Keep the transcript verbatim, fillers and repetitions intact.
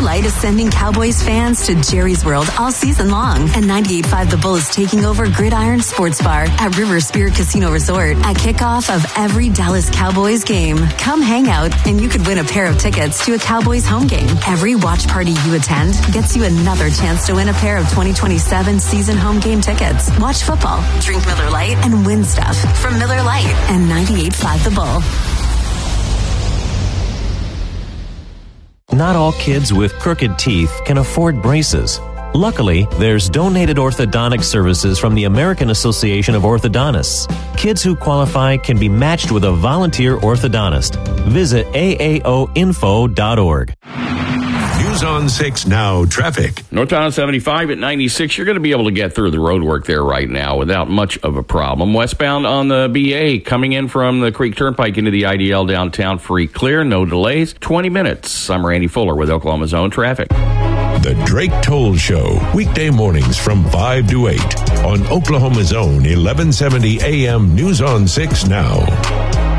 Light is sending Cowboys fans to Jerry's World all season long. And ninety-eight point five The Bull is taking over Gridiron Sports Bar at River Spirit Casino Resort at kickoff of every Dallas Cowboys game. Come hang out and you could win a pair of tickets to a Cowboys home game. Every watch party you attend gets you another chance to win a pair of twenty twenty-seven season home game tickets. Watch football, drink Miller Lite, and win stuff from Miller Lite and ninety-eight point five The Bull. Not all kids with crooked teeth can afford braces. Luckily, there's donated orthodontic services from the American Association of Orthodontists. Kids who qualify can be matched with a volunteer orthodontist. Visit A A O info dot org. News on six Now traffic. Northbound seventy-five at ninety-six, you're going to be able to get through the road work there right now without much of a problem. Westbound on the B A, coming in from the Creek Turnpike into the I D L downtown, free clear, no delays, twenty minutes. I'm Randy Fuller with Oklahoma Zone Traffic. The Drake Toll Show, weekday mornings from five to eight on Oklahoma Zone eleven seventy A M News on six Now.